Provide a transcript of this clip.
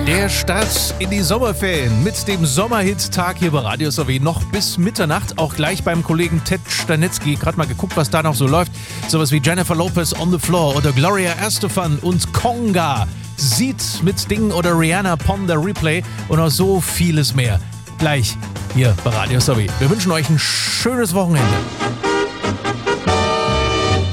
Der Start in die Sommerferien mit dem Sommerhit-Tag hier bei Radio SOW noch bis Mitternacht. Auch gleich beim Kollegen Ted Stanetzky. Gerade mal geguckt, was da noch so läuft. Sowas wie Jennifer Lopez on the Floor oder Gloria Estefan und Conga. Sieht mit Ding oder Rihanna Pon the Replay und noch so vieles mehr. Gleich hier bei Radio SOW. Wir wünschen euch ein schönes Wochenende.